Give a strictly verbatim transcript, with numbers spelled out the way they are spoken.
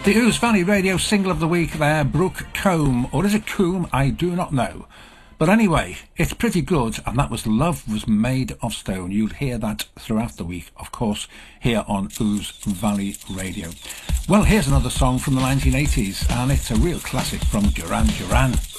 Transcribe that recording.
The Ouse Valley Radio single of the week there, Brooke Combe, or is it Coombe? I do not know. But anyway, it's pretty good, and that was Love Was Made of Stone. You'll hear that throughout the week, of course, here on Ouse Valley Radio. Well, here's another song from the nineteen eighties, and it's a real classic from Duran Duran.